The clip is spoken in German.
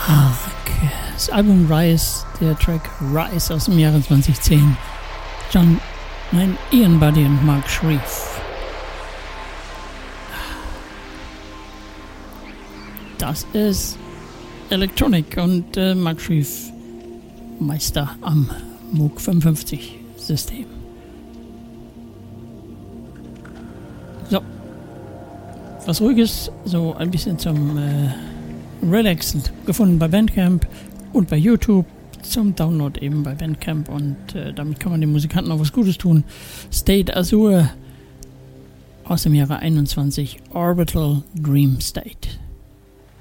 Das Album Rise, der Track Rise aus dem Jahre 2010. Ian Buddy und Mark Shreve. Das ist Electronic und Mark Shreve, Meister am Moog 55 System. So, was Ruhiges, so ein bisschen zum Relaxen, gefunden bei Bandcamp und bei YouTube, zum Download eben bei Bandcamp, und damit kann man den Musikanten auch was Gutes tun. State Azure aus dem Jahre 21, Orbital Dream State.